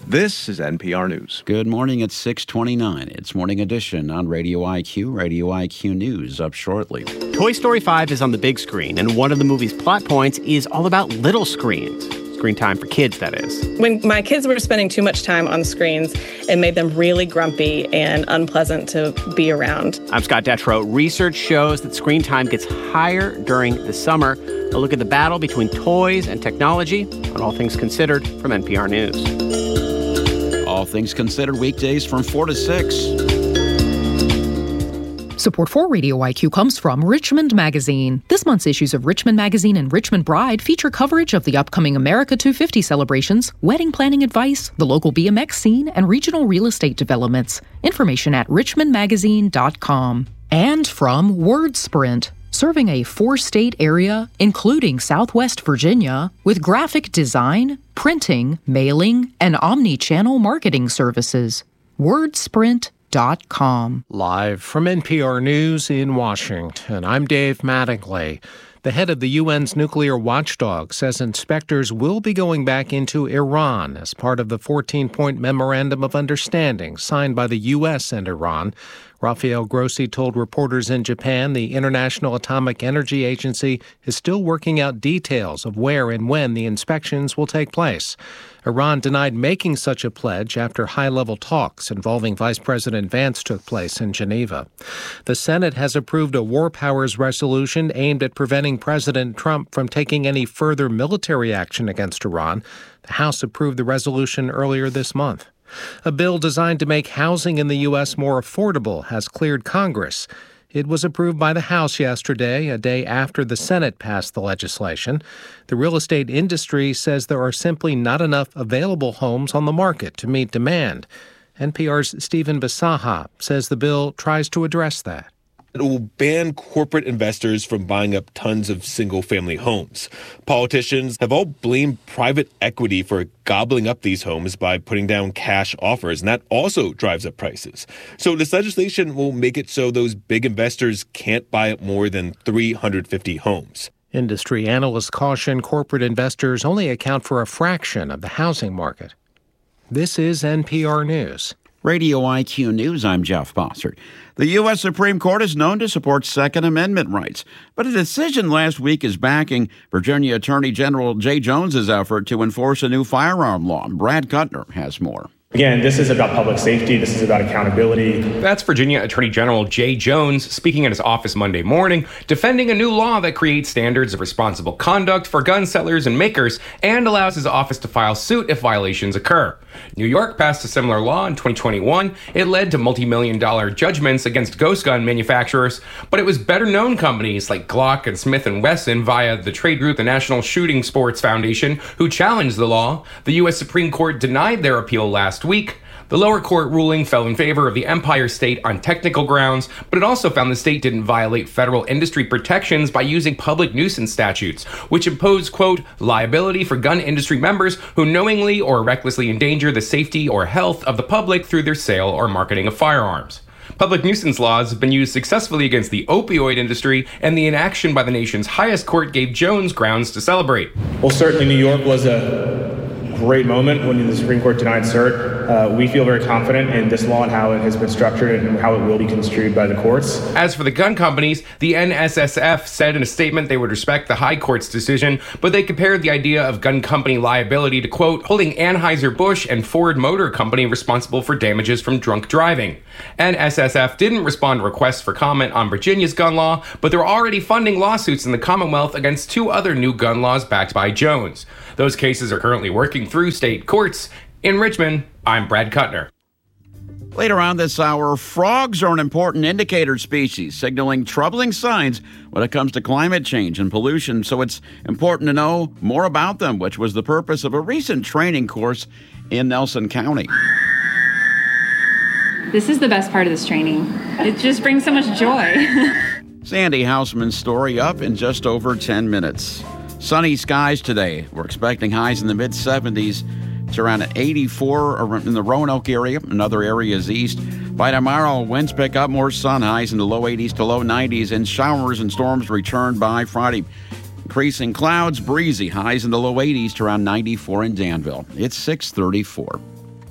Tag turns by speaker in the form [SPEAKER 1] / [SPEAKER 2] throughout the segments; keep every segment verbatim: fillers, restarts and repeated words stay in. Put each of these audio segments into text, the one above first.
[SPEAKER 1] This is N P R News.
[SPEAKER 2] Good morning at six twenty-nine. It's Morning Edition on Radio I Q. Radio I Q News up shortly.
[SPEAKER 3] Toy Story five is on the big screen, and one of the movie's plot points is all about little screens. Screen time for kids, that is.
[SPEAKER 4] When my kids were spending too much time on screens, it made them really grumpy and unpleasant to be around.
[SPEAKER 3] I'm Scott Detrow. Research shows that screen time gets higher during the summer. A look at the battle between toys and technology on All Things Considered from N P R News.
[SPEAKER 2] All Things Considered weekdays from four to six.
[SPEAKER 5] Support for Radio I Q comes from Richmond Magazine. This month's issues of Richmond Magazine and Richmond Bride feature coverage of the upcoming America two fifty celebrations, wedding planning advice, the local B M X scene, and regional real estate developments. Information at richmond magazine dot com. And from WordSprint, serving a four-state area, including Southwest Virginia, with graphic design, printing, mailing, and omni-channel marketing services. WordSprint dot com.
[SPEAKER 6] Live from N P R News in Washington, I'm Dave Mattingly. The head of the U N's nuclear watchdog says inspectors will be going back into Iran as part of the fourteen-point memorandum of understanding signed by the U S and Iran. Rafael Grossi told reporters in Japan the International Atomic Energy Agency is still working out details of where and when the inspections will take place. Iran denied making such a pledge after high-level talks involving Vice President Vance took place in Geneva. The Senate has approved a war powers resolution aimed at preventing President Trump from taking any further military action against Iran. The House approved the resolution earlier this month. A bill designed to make housing in the U S more affordable has cleared Congress. It was approved by the House yesterday, a day after the Senate passed the legislation. The real estate industry says there are simply not enough available homes on the market to meet demand. N P R's Stephen Bisaha says the bill tries to address that.
[SPEAKER 7] It will ban corporate investors from buying up tons of single-family homes. Politicians have all blamed private equity for gobbling up these homes by putting down cash offers, and that also drives up prices. So this legislation will make it so those big investors can't buy up more than three hundred fifty homes.
[SPEAKER 6] Industry analysts caution corporate investors only account for a fraction of the housing market. This is N P R News.
[SPEAKER 2] Radio I Q News, I'm Jeff Bossert. The U S Supreme Court is known to support Second Amendment rights, but a decision last week is backing Virginia Attorney General Jay Jones's effort to enforce a new firearm law. Brad Kuttner has more.
[SPEAKER 8] Again, this is about public safety. This is about accountability.
[SPEAKER 9] That's Virginia Attorney General Jay Jones speaking at his office Monday morning, defending a new law that creates standards of responsible conduct for gun sellers and makers and allows his office to file suit if violations occur. New York passed a similar law in twenty twenty-one. It led to multi-million dollar judgments against ghost gun manufacturers, but it was better-known companies like Glock and Smith and Wesson via the trade group the National Shooting Sports Foundation who challenged the law. The U S Supreme Court denied their appeal last week. The lower court ruling fell in favor of the Empire State on technical grounds, but it also found the state didn't violate federal industry protections by using public nuisance statutes, which impose, quote, liability for gun industry members who knowingly or recklessly endanger the safety or health of the public through their sale or marketing of firearms. Public nuisance laws have been used successfully against the opioid industry, and the inaction by the nation's highest court gave Jones grounds to celebrate.
[SPEAKER 8] Well, certainly New York was a great moment when the Supreme Court denied cert. Uh, we feel very confident in this law and how it has been structured and how it will be construed by the courts.
[SPEAKER 9] As for the gun companies, the N S S F said in a statement they would respect the High Court's decision, but they compared the idea of gun company liability to, quote, holding Anheuser-Busch and Ford Motor Company responsible for damages from drunk driving. N S S F didn't respond to requests for comment on Virginia's gun law, but they're already funding lawsuits in the Commonwealth against two other new gun laws backed by Jones. Those cases are currently working through state courts. In Richmond, I'm Brad Kuttner.
[SPEAKER 2] Later on this hour, frogs are an important indicator species, signaling troubling signs when it comes to climate change and pollution. So it's important to know more about them, which was the purpose of a recent training course in Nelson County.
[SPEAKER 10] This is the best part of this training. It just brings so much joy.
[SPEAKER 2] Sandy Hausman's story up in just over ten minutes. Sunny skies today. We're expecting highs in the mid seventies. It's around eighty-four in the Roanoke area and other areas east. By tomorrow, winds pick up, more sun, highs in the low eighties to low nineties, and showers and storms return by Friday. Increasing clouds, breezy, highs in the low eighties to around ninety-four in Danville. It's six thirty-four.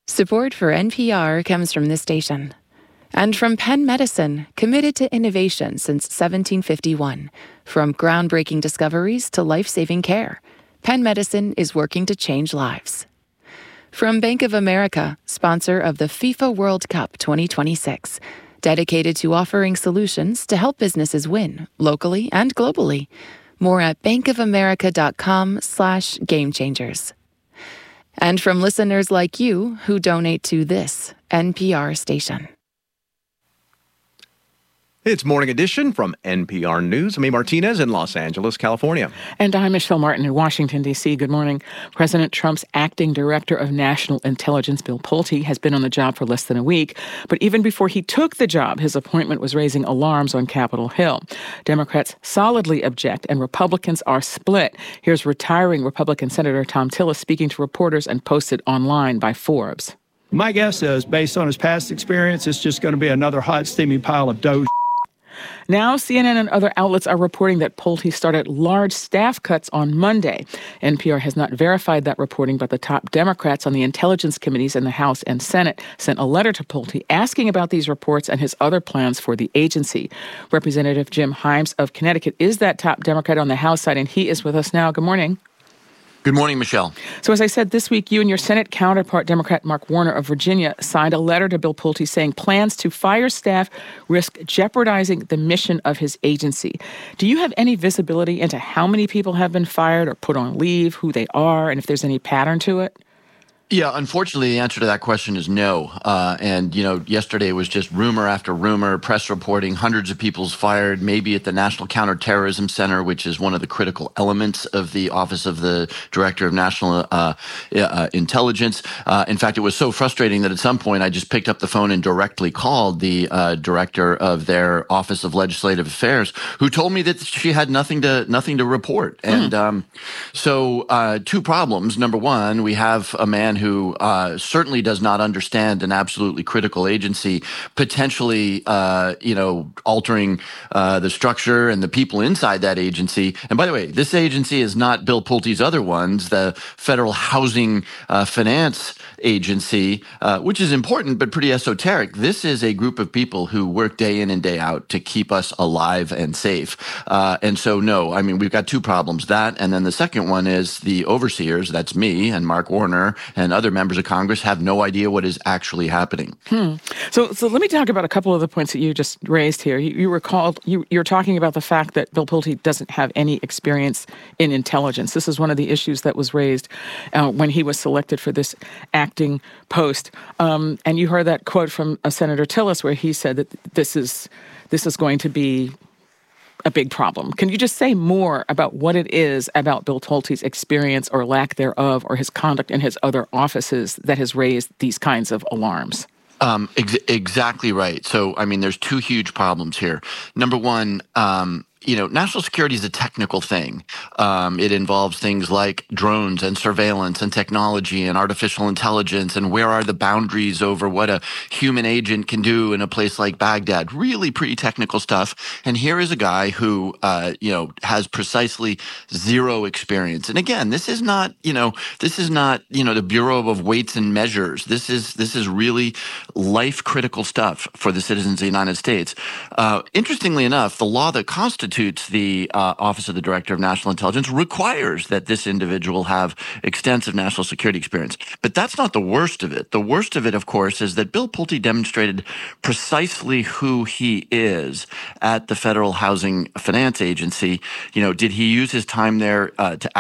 [SPEAKER 1] Support for N P R comes from this station. And from Penn Medicine, committed to innovation since seventeen fifty-one. From groundbreaking discoveries to life-saving care, Penn Medicine is working to change lives. From Bank of America, sponsor of the FIFA World Cup twenty twenty-six, dedicated to offering solutions to help businesses win, locally and globally. More at bankofamerica.com slash game changers. And from listeners like you who donate to this N P R station.
[SPEAKER 11] It's Morning Edition from N P R News. I'm A. Martinez in Los Angeles, California.
[SPEAKER 12] And I'm Michelle Martin in Washington, D C. Good morning. President Trump's acting director of national intelligence, Bill Pulte, has been on the job for less than a week. But even before he took the job, his appointment was raising alarms on Capitol Hill. Democrats solidly object, and Republicans are split. Here's retiring Republican Senator Thom Tillis speaking to reporters and posted online by Forbes.
[SPEAKER 13] My guess is, based on his past experience, it's just going to be another hot, steamy pile of dough.
[SPEAKER 12] Now, C N N and other outlets are reporting that Pulte started large staff cuts on Monday. N P R has not verified that reporting, but the top Democrats on the intelligence committees in the House and Senate sent a letter to Pulte asking about these reports and his other plans for the agency. Representative Jim Himes of Connecticut is that top Democrat on the House side, and he is with us now. Good morning.
[SPEAKER 14] Good morning, Michelle.
[SPEAKER 12] So as I said, this week, you and your Senate counterpart, Democrat Mark Warner of Virginia, signed a letter to Bill Pulte saying plans to fire staff risk jeopardizing the mission of his agency. Do you have any visibility into how many people have been fired or put on leave, who they are, and if there's any pattern to it?
[SPEAKER 14] Yeah, unfortunately, the answer to that question is no. Uh, and, you know, yesterday was just rumor after rumor, press reporting, hundreds of people's fired, maybe at the National Counterterrorism Center, which is one of the critical elements of the Office of the Director of National uh, uh, Intelligence. Uh, in fact, it was so frustrating that at some point I just picked up the phone and directly called the uh, director of their Office of Legislative Affairs, who told me that she had nothing to nothing to report. Hmm. And um, so uh, two problems. Number one, we have a man who uh, certainly does not understand an absolutely critical agency, potentially, uh, you know, altering uh, the structure and the people inside that agency. And by the way, this agency is not Bill Pulte's other ones, the Federal Housing uh, Finance Agency, uh, which is important but pretty esoteric. This is a group of people who work day in and day out to keep us alive and safe. Uh, and so, no, I mean, we've got two problems, that, and then the second one is the overseers, that's me and Mark Warner and other members of Congress, have no idea what is actually happening.
[SPEAKER 12] Hmm. So, so let me talk about a couple of the points that you just raised here. You, you recalled, you, you're talking about the fact that Bill Pulte doesn't have any experience in intelligence. This is one of the issues that was raised uh, when he was selected for this acting post. Um, and you heard that quote from uh, Senator Tillis, where he said that this is this is going to be a big problem. Can you just say more about what it is about Bill Pulte's experience or lack thereof, or his conduct in his other offices, that has raised these kinds of alarms?
[SPEAKER 14] Um, ex- exactly right. So, I mean, there's two huge problems here. Number one, um, you know, national security is a technical thing. Um, it involves things like drones and surveillance and technology and artificial intelligence, and where are the boundaries over what a human agent can do in a place like Baghdad. Really pretty technical stuff. And here is a guy who, uh, you know, has precisely zero experience. And again, this is not, you know, this is not, you know, the Bureau of Weights and Measures. This is this is really life critical stuff for the citizens of the United States. Uh, interestingly enough, the law that constitutes the uh, Office of the Director of National Intelligence requires that this individual have extensive national security experience. But that's not the worst of it. The worst of it, of course, is that Bill Pulte demonstrated precisely who he is at the Federal Housing Finance Agency. You know, did he use his time there uh, to